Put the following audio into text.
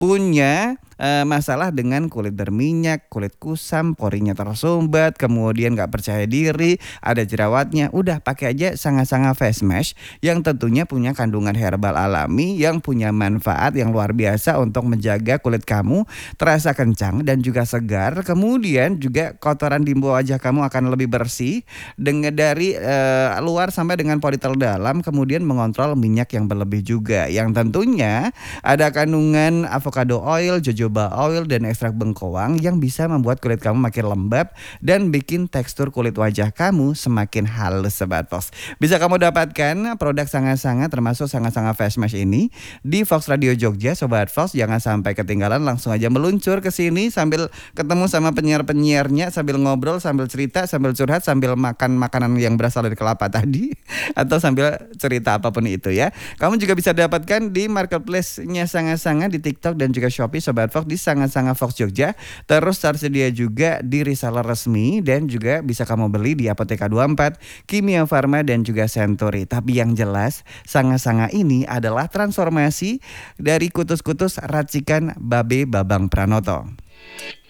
punya masalah dengan kulit berminyak, kulit kusam, porinya tersumbat, kemudian nggak percaya diri, ada jerawatnya, udah pakai aja Sanga-Sanga Face Mask yang tentunya punya kandungan herbal alami yang punya manfaat yang luar biasa untuk menjaga kulit kamu terasa kencang dan juga segar. Kemudian juga kotoran di bawah wajah kamu akan lebih bersih dengan dari luar sampai dengan pori terdalam, kemudian mengontrol minyak yang berlebih juga yang tentunya ada kandungan avocado oil, jojoba oil, dan ekstrak bengkoang yang bisa membuat kulit kamu makin lembab dan bikin tekstur kulit wajah kamu semakin halus Sobat Fox. Bisa kamu dapatkan produk Sanga-Sanga termasuk Sanga-Sanga Face Mask ini di Fox Radio Jogja Sobat Fox. Jangan sampai ketinggalan, langsung aja meluncur ke sini sambil ketemu sama penyiar-penyiarnya, sambil ngobrol, sambil cerita, sambil curhat, sambil makan makanan yang berasal dari kelapa tadi atau sambil cerita apapun itu ya. Kamu juga bisa dapatkan di marketplace-nya Sanga-Sanga di TikTok dan juga Shopee Sobat Fox di Sanga-Sanga Fox Jogja. Terus tersedia juga di reseller resmi dan juga bisa kamu beli di Apotheka 24, Kimia Farma dan juga Century. Tapi yang jelas Sanga-Sanga ini adalah transformasi dari kutus-kutus racikan Babe Babang Pranoto.